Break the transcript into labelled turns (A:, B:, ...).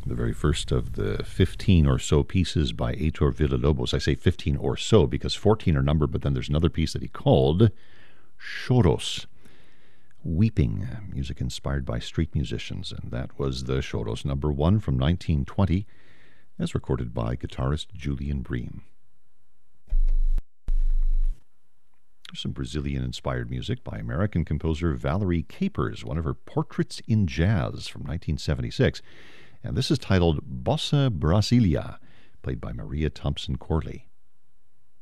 A: The very first of the 15 or so pieces by Heitor Villa-Lobos. I say 15 or so because 14 are numbered, but then there's another piece that he called Choros. Weeping, music inspired by street musicians, and that was the Choros number 1 from 1920, as recorded by guitarist Julian Bream. Some Brazilian-inspired music by American composer Valerie Capers, one of her Portraits in Jazz from 1976. And this is titled Bossa Brasilia, played by Maria Thompson Corley.